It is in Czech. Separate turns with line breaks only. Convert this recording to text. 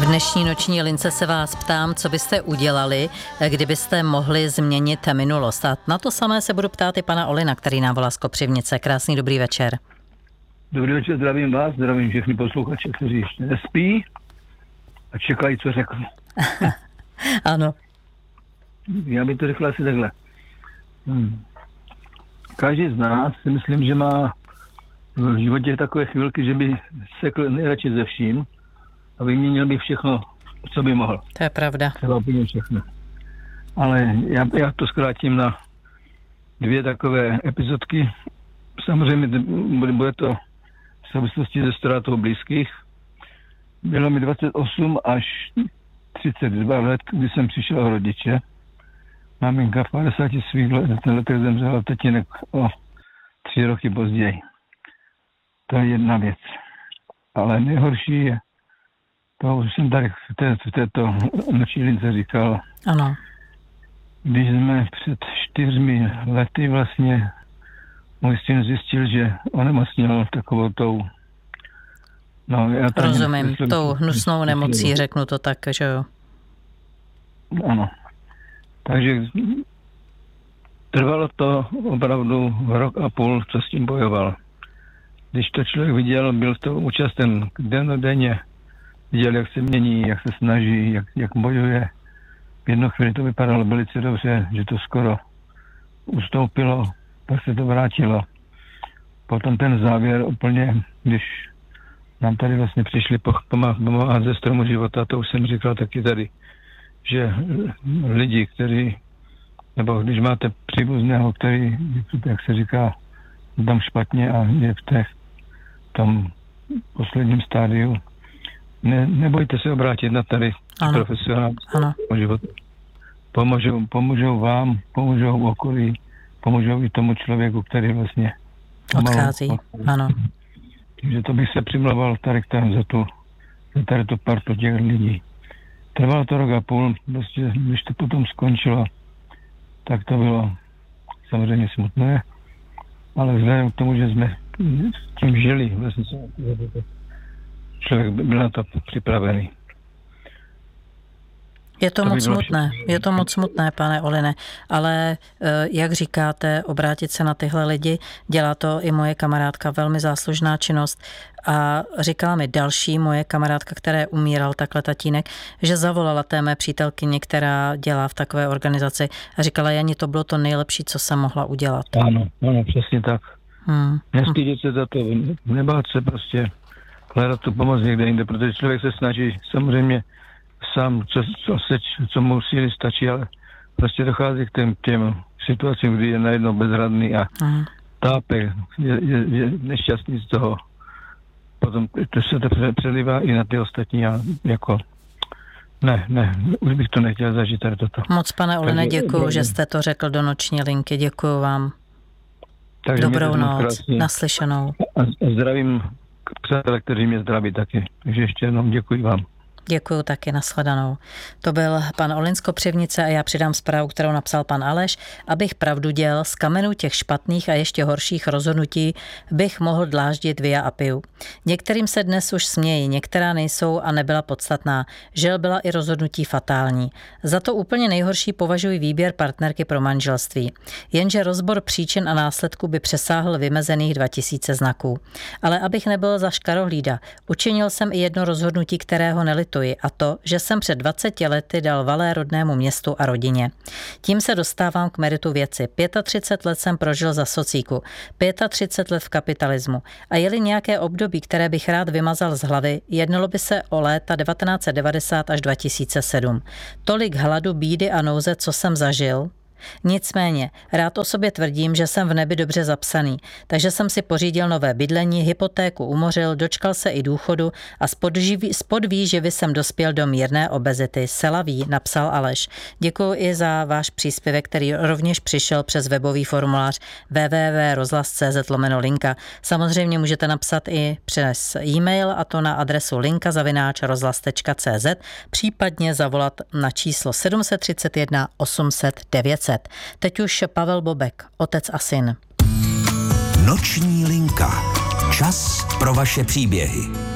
V dnešní noční lince se vás ptám, co byste udělali, kdybyste mohli změnit minulost. A na to samé se budu ptát i pana Olina, který nám volá z Kopřivnice. Krásný dobrý večer.
Dobrý večer, zdravím vás, zdravím všechny posluchače, kteří ještě nespí a čekají, co řeknu.
Ano.
Já bych to řekl asi takhle. Každý z nás si myslím, že má v životě takové chvilky, že by sekl nejradši ze vším a vyměnil by všechno, co by mohl.
To je pravda.
Třeba úplně všechno. Ale já to zkrátím na 2 takové epizodky. Samozřejmě bude to v souvislosti se ztrátou blízkých. Bylo mi 28 až 32 let, kdy jsem přišel o rodiče. Maminka v 50 svých letech zemřela, tatínek o 3 roky později. To je jedna věc. Ale nejhorší je, to už jsem tady v této noční lince říkal.
Ano.
Když jsme před 4 lety vlastně můj syn zjistil, že onemocněl takovou tou...
Rozumím, tou hnusnou nemocí, řeknu to tak, že jo.
Ano. Takže trvalo to opravdu 1,5 roku, co s tím bojoval. Když to člověk viděl, byl to účasten dennodenně, viděl, jak se mění, jak se snaží, jak bojuje. V jednu chvíli to vypadalo velice dobře, že to skoro ustoupilo, pak se to vrátilo. Potom ten závěr úplně, když nám tady vlastně přišli pomáhat ze stromu života, to už jsem říkal taky tady, že lidi, kteří, nebo když máte příbuzného, který, jak se říká, tam špatně a je v tom posledním stádiu, nebojte se obrátit na tady profesionální život. Pomůžou vám, pomůžou okolí, pomůžou i tomu člověku, který vlastně
odchází. Ano.
Takže to bych se přimlouval tady za tady tu partu těch lidí. Trvalo to 1,5 roku, prostě, když to potom skončilo, tak to bylo samozřejmě smutné, ale vzhledem k tomu, že jsme s tím žili, vlastně člověk byl na to připravený.
Je to moc smutné, pane Oline, ale jak říkáte, obrátit se na tyhle lidi, dělá to i moje kamarádka, velmi záslužná činnost a říkala mi další moje kamarádka, která umíral takhle tatínek, že zavolala té mé přítelkyni, která dělá v takové organizaci a říkala, Jani, to bylo to nejlepší, co jsem mohla udělat.
Ano, přesně tak. Nestydět se za to, nebát se prostě hledat tu pomoc někde jinde, protože člověk se snaží samozřejmě sám, co mu síly stačí, ale prostě dochází k těm situacím, kdy je najednou bezradný a tápe, je nešťastný z toho. Potom to se to přelívá i na ty ostatní a jako ne, už bych to nechtěl zažít tady toto.
Moc, pane Oline, děkuju, že jste to řekl do noční linky, děkuju vám.
Takže
dobrou noc, naslyšenou.
A zdravím přátelé, kteří mě zdraví taky. Takže ještě jednou děkuji vám.
Děkuju taky, nashledanou. To byl pan Olin z Kopřivnice a já přidám zprávu, kterou napsal pan Aleš. Abych pravdu děl, z kamenů těch špatných a ještě horších rozhodnutí bych mohl dláždit Via Appiu. Některým se dnes už smějí, některá nejsou a nebyla podstatná. Žel byla i rozhodnutí fatální. Za to úplně nejhorší považuji výběr partnerky pro manželství. Jenže rozbor příčin a následků by přesáhl vymezených 2000 znaků. Ale abych nebyl za škarohlída, učinil jsem i jedno rozhodnutí, kterého nelituji, a to, že jsem před 20 lety dal Valé rodnému městu a rodině. Tím se dostávám k meritu věci. 35 let jsem prožil za socíku, 35 let v kapitalismu a je-li nějaké období, které bych rád vymazal z hlavy, jednalo by se o léta 1990 až 2007. Tolik hladu, bídy a nouze, co jsem zažil. Nicméně, rád o sobě tvrdím, že jsem v nebi dobře zapsaný, takže jsem si pořídil nové bydlení, hypotéku umořil, dočkal se i důchodu a z podvýživy jsem dospěl do mírné obezity. Selaví, napsal Aleš. Děkuji i za váš příspěvek, který rovněž přišel přes webový formulář www.rozhlas.cz/linka. Samozřejmě můžete napsat i přes e-mail, a to na adresu linka@rozhlas.cz, případně zavolat na číslo 731 800 900. Teď už Pavel Bobek, otec a syn.
Noční linka. Čas pro vaše příběhy.